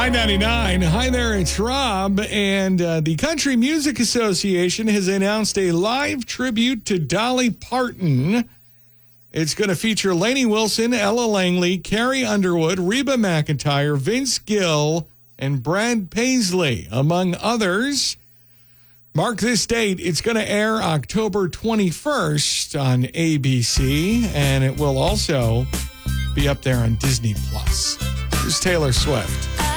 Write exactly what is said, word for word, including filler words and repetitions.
Hi ninety-nine. Hi there, it's Rob. And uh, the Country Music Association has announced a live tribute to Dolly Parton. It's going to feature Lainey Wilson, Ella Langley, Carrie Underwood, Reba McEntire, Vince Gill, and Brad Paisley, among others. Mark this date. It's going to air October twenty-first on A B C, and it will also be up there on Disney Plus. Here's Taylor Swift.